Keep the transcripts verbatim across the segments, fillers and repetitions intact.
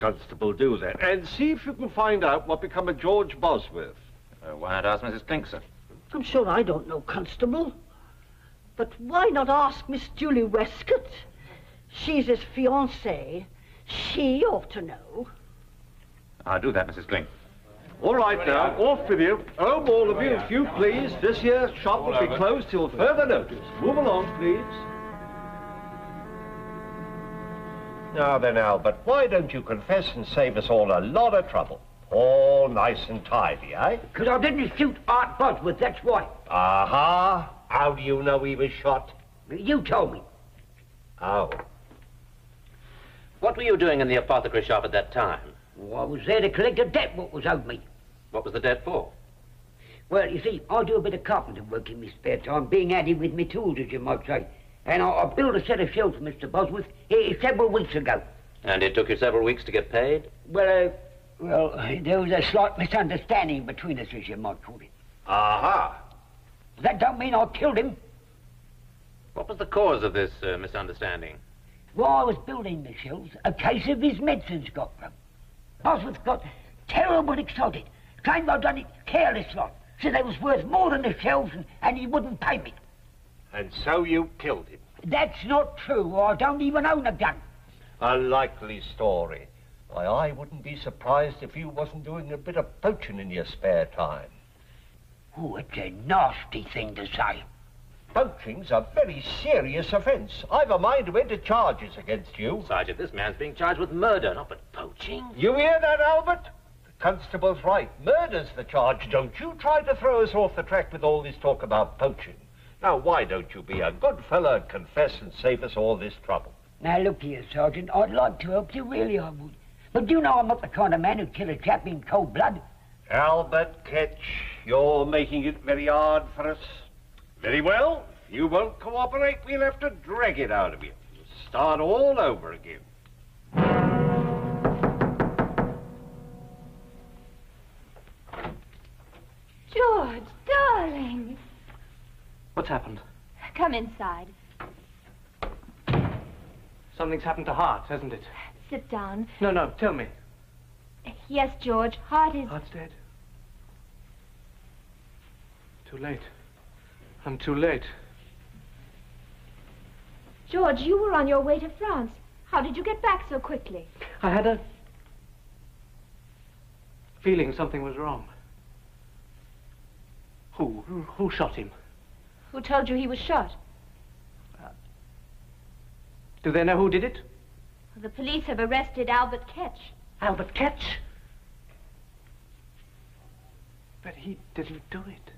Constable, do that. And see if you can find out what become of George Bosworth. Uh, why not ask Missus Clink, sir? I'm sure I don't know, Constable. But why not ask Miss Julie Westcott? She's his fiancée. She ought to know. I'll do that, Missus Clink. All right now, off with you. Home, all of you, if you please. This here shop will be closed till further notice. Move along, please. Now then, Albert, why don't you confess and save us all a lot of trouble? All nice and tidy, eh? Because I didn't shoot Art Bosworth, that's why. Aha! How do you know he was shot? You told me. Oh. What were you doing in the apothecary shop at that time? Well, I was there to collect a debt what was owed me. What was the debt for? Well, you see, I do a bit of carpenter work in my spare time, being handy with my tools, as you might say. And I, I built a set of shelves for Mister Bosworth here several weeks ago. And it took you several weeks to get paid? Well, uh, well, there was a slight misunderstanding between us, as you might call it. Aha! That don't mean I killed him. What was the cause of this uh, misunderstanding? While I was building the shelves, a case of his medicines got run. Bosworth got terrible excited. Claimed I'd done it careless like. Said they was worth more than the shelves and, and he wouldn't pay me. And so you killed him? That's not true. I don't even own a gun. A likely story. Why, I wouldn't be surprised if you wasn't doing a bit of poaching in your spare time. Oh, it's a nasty thing to say. Poaching's a very serious offence. I've a mind to enter charges against you. Sergeant, this man's being charged with murder, not with poaching. You hear that, Albert? The constable's right. Murder's the charge. Don't you try to throw us off the track with all this talk about poaching. Now, why don't you be a good fellow and confess and save us all this trouble? Now, look here, Sergeant. I'd like to help you, really I would. But you know I'm not the kind of man who'd kill a chap in cold blood. Albert Ketch, you're making it very hard for us. Very well. If you won't cooperate, we'll have to drag it out of you. Start all over again. George, darling. What's happened? Come inside. Something's happened to Hart, hasn't it? Sit down. No, no, tell me. Yes, George, Hart is... Hart's dead. Too late. I'm too late. George, you were on your way to France. How did you get back so quickly? I had a feeling something was wrong. Who? Who, who shot him? Who told you he was shot? Uh, do they know who did it? The police have arrested Albert Ketch. Albert Ketch? But he didn't do it.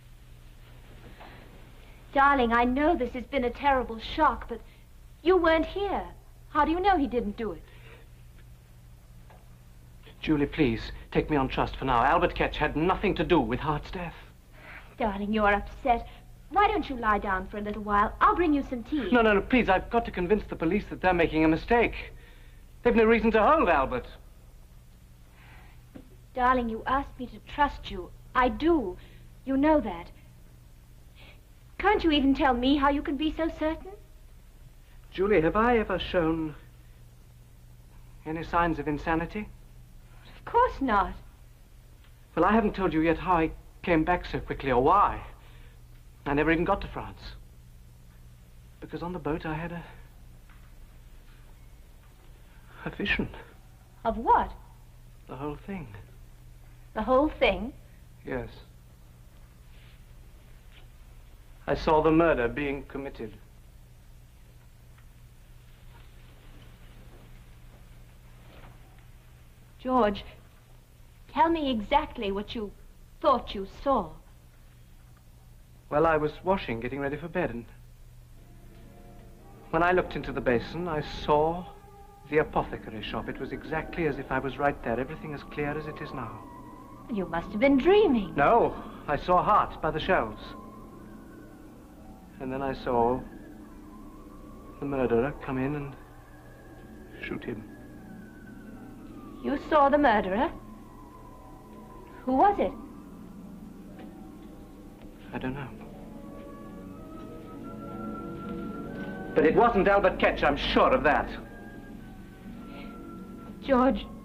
Darling, I know this has been a terrible shock, but you weren't here. How do you know he didn't do it? Julie, please, take me on trust for now. Albert Ketch had nothing to do with Hart's death. Darling, you're upset. Why don't you lie down for a little while? I'll bring you some tea. No, no, no, please, I've got to convince the police that they're making a mistake. They've no reason to hold Albert. Darling, you asked me to trust you. I do. You know that. Can't you even tell me how you can be so certain? Julie, have I ever shown any signs of insanity? Of course not. Well, I haven't told you yet how I came back so quickly or why. I never even got to France. Because on the boat I had a... a vision. Of what? The whole thing. The whole thing? Yes. I saw the murder being committed. George, tell me exactly what you thought you saw. Well, I was washing, getting ready for bed, and when I looked into the basin, I saw the apothecary shop. It was exactly as if I was right there, everything as clear as it is now. You must have been dreaming. No, I saw Hart by the shelves. And then I saw the murderer come in and shoot him. You saw the murderer? Who was it? I don't know. But it wasn't Albert Ketch, I'm sure of that. George,